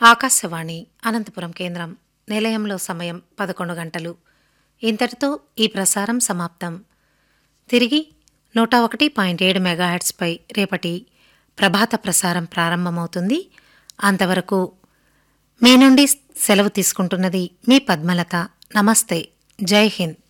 ఆకాశవాణి అనంతపురం కేంద్రం. నిలయంలో సమయం 11 గంటలు. ఇంతటితో ఈ ప్రసారం సమాప్తం. తిరిగి 101.7 మెగాహెర్ట్జ్పై రేపటి ప్రభాత ప్రసారం ప్రారంభమవుతుంది. అంతవరకు మీ నుండి సెలవు తీసుకుంటున్నది మీ పద్మలత. నమస్తే. జై హింద్.